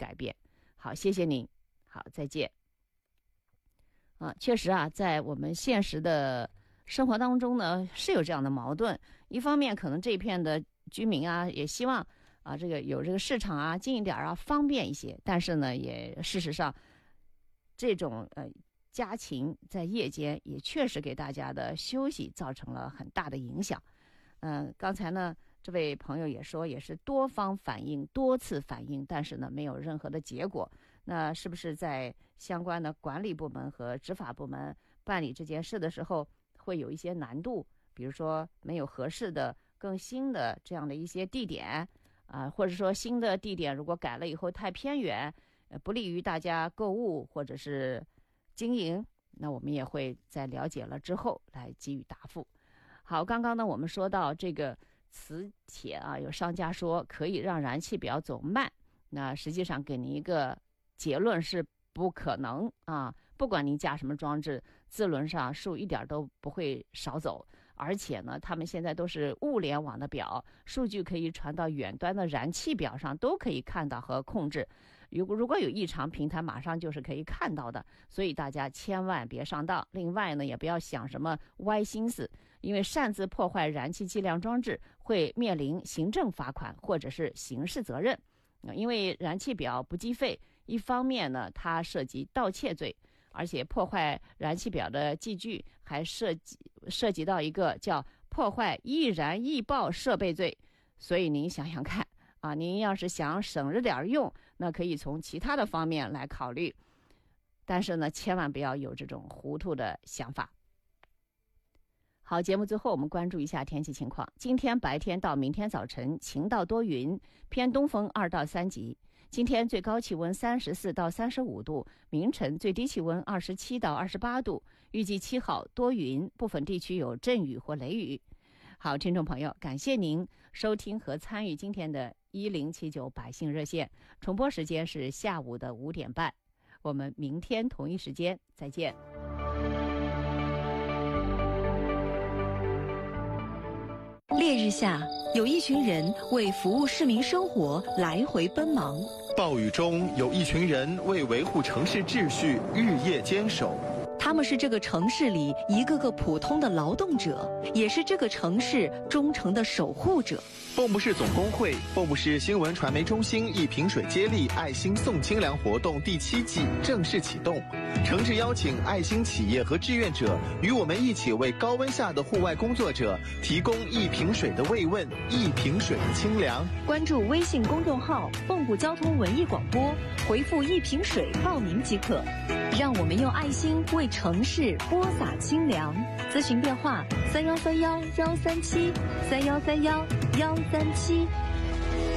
改变。好，谢谢您。好，再见。确实啊，在我们现实的生活当中呢，是有这样的矛盾。一方面，可能这一片的居民啊，也希望这个有这个市场啊，近一点啊，方便一些。但是呢，也事实上，这种家禽在夜间也确实给大家的休息造成了很大的影响。刚才呢，这位朋友也说，也是多方反映、多次反映，但是呢，没有任何的结果。那是不是在相关的管理部门和执法部门办理这件事的时候，会有一些难度？比如说没有合适的、更新的这样的一些地点或者说新的地点如果改了以后太偏远，不利于大家购物或者是经营，那我们也会在了解了之后来给予答复。好，刚刚呢我们说到这个磁铁有商家说可以让燃气表走慢，那实际上给您一个结论是不可能不管您加什么装置，自轮上数一点都不会少走。而且呢，他们现在都是物联网的表，数据可以传到远端的燃气表上，都可以看到和控制。如果有异常，平台马上就是可以看到的，所以大家千万别上当。另外呢，也不要想什么歪心思，因为擅自破坏燃气计量装置会面临行政罚款或者是刑事责任。因为燃气表不计费，一方面呢，它涉及盗窃罪，而且破坏燃气表的计据还涉及到一个叫破坏易燃易爆设备罪。所以您想想看您要是想省着点用，那可以从其他的方面来考虑，但是呢，千万不要有这种糊涂的想法。好，节目最后我们关注一下天气情况。今天白天到明天早晨晴到多云，偏东风2到3级。今天最高气温34到35度，明晨最低气温27到28度。预计7号多云，部分地区有阵雨或雷雨。好，听众朋友，感谢您收听和参与今天的1079百姓热线，重播时间是下午的5点半。我们明天同一时间再见。 烈日下，有一群人为服务市民生活来回奔忙； 暴雨中，有一群人为维护城市秩序日夜坚守。 他们是这个城市里一个个普通的劳动者，也是这个城市忠诚的守护者。 蚌埠市总工会、蚌埠市新闻传媒中心一瓶水接力爱心送清凉活动第7季正式启动，诚挚邀请爱心企业和志愿者与我们一起为高温下的户外工作者提供一瓶水的慰问，一瓶水的清凉。 关注微信公众号蚌埠交通文艺广播，回复一瓶水报名即可。让我们用爱心为城市播撒清凉。咨询电话：3131-137，3131-137。